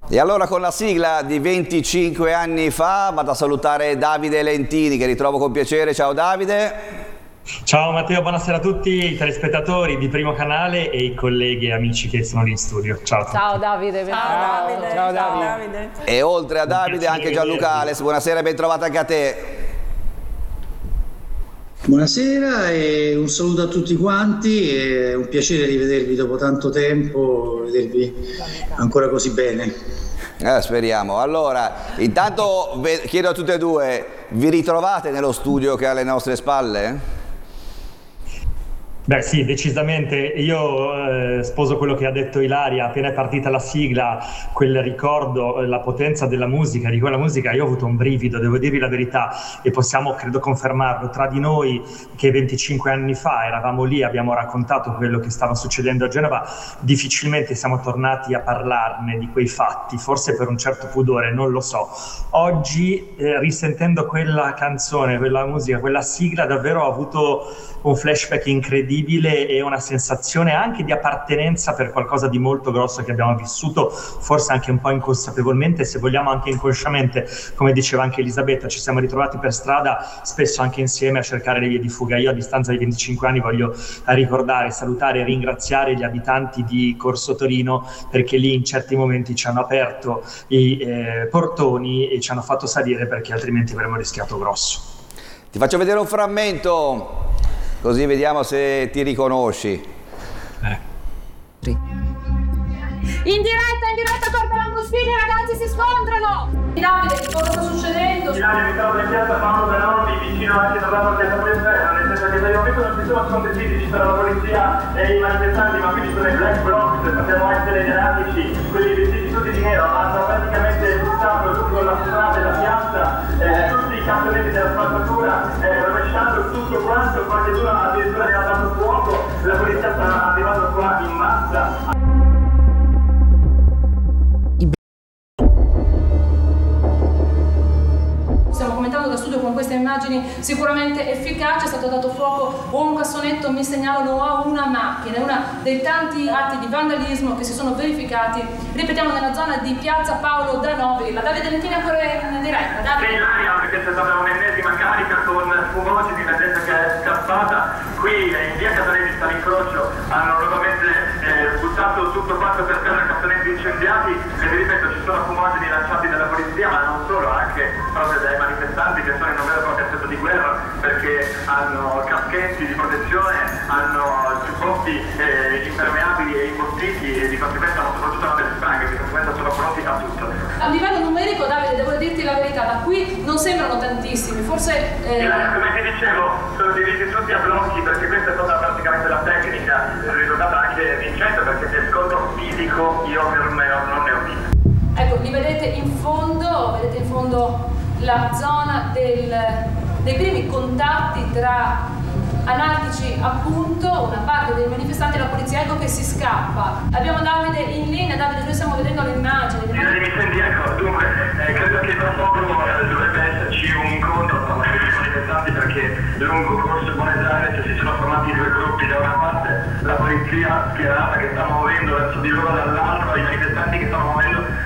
E allora con la sigla di 25 anni fa vado a salutare Davide Lentini, che ritrovo con piacere. Ciao Davide. Ciao Matteo, buonasera a tutti i telespettatori di Primo Canale e i colleghi e amici che sono lì in studio. Ciao a tutti. Ciao Davide. Ciao Davide. Ciao Davide. E oltre a Davide anche Gianluca Ales. Buonasera e ben trovata anche a te. Buonasera e un saluto a tutti quanti, è un piacere rivedervi dopo tanto tempo, vedervi ancora così bene. Speriamo. Allora, intanto chiedo a tutte e due, vi ritrovate nello studio che è alle nostre spalle? Beh sì, decisamente. Io sposo quello che ha detto Ilaria. Appena è partita la sigla, quel ricordo, la potenza della musica, di quella musica, io ho avuto un brivido, devo dirvi la verità, e possiamo credo confermarlo tra di noi che 25 anni fa eravamo lì, abbiamo raccontato quello che stava succedendo a Genova. Difficilmente siamo tornati a parlarne di quei fatti, forse per un certo pudore, non lo so. Oggi risentendo quella canzone, quella musica, quella sigla, davvero ho avuto un flashback incredibile e una sensazione anche di appartenenza per qualcosa di molto grosso che abbiamo vissuto, forse anche un po' inconsapevolmente, se vogliamo anche inconsciamente. Come diceva anche Elisabetta, ci siamo ritrovati per strada spesso anche insieme a cercare le vie di fuga. Io a distanza di 25 anni voglio ricordare, salutare e ringraziare gli abitanti di Corso Torino, perché lì in certi momenti ci hanno aperto i portoni e ci hanno fatto salire, perché altrimenti avremmo rischiato grosso. Ti faccio vedere un frammento, così vediamo se ti riconosci. In diretta, Corte Lambrusini, ragazzi si scontrano! Davide, che cosa sta succedendo? Mi trovo in piazza Paolo Zanoni, vicino anche alla piazza Polizia, nel senso che dal momento non ci sono scontentiti, ci sarà la polizia e i manifestanti, ma qui ci sono i black blocs, possiamo essere gli anarchici, quelli vestiti tutti di nero, hanno praticamente bussato lungo la strada e la piazza, tutti i campioni della spazzatura, rovesciando tutto quanto, qualcuno addirittura ne ha dato fuoco, la polizia sta arrivando qua in massa. Stiamo commentando da studio con queste immagini sicuramente efficaci. È stato dato fuoco a un cassonetto, mi segnalano, a una macchina, una dei tanti atti di vandalismo che si sono verificati, ripetiamo, nella zona di piazza Paolo Danova. La Davide Lentini ancora in diretta. Davide. Sì, Ilaria, perché c'è stata un'ennesima carica con fumogeni, la gente che è scappata. Qui in via Casalini sta l'incrocio, hanno nuovamente buttato tutto quanto per terra, cassonetti incendiati, e vi ripeto, ci sono fumogeni lanciati dalla polizia, ma non solo, anche proprio dai manifestanti che sono in un vero e proprio assetto di guerra, perché hanno caschetti di protezione, hanno giubbotti impermeabili e imbottiti, e di conseguenza hanno soprattutto una delle spranghe, di conseguenza sono pronti a tutto. A livello numerico, Davide, devo dirti la verità, da qui non sembrano tantissimi, forse... Come ti dicevo, sono divisi tutti a blocchi, perché questa è stata praticamente la tecnica, risultata anche vincente, perché se scontro fisico io non ne ho visto. Ecco, li vedete in fondo la zona dei primi contatti tra anarchici, appunto, una parte dei manifestanti e la polizia. Ecco che si scappa. Abbiamo Davide in linea. Davide, noi stiamo vedendo le immagini. Mi senti, ecco, dunque, credo che tra poco dovrebbe esserci un incontro tra i manifestanti, perché lungo Corso Buenos Aires si sono formati due gruppi, da una parte la polizia schierata che sta muovendo verso di loro, dall'altra i manifestanti che stanno muovendo